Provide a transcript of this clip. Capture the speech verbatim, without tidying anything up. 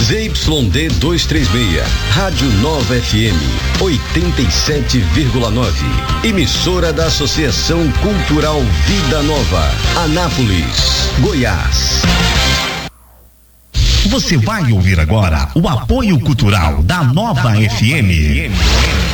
Z Y D duzentos e trinta e seis, Rádio Nova F M, oitenta e sete vírgula nove. Emissora da Associação Cultural Vida Nova, Anápolis, Goiás. Você vai ouvir agora o apoio cultural da Nova F M.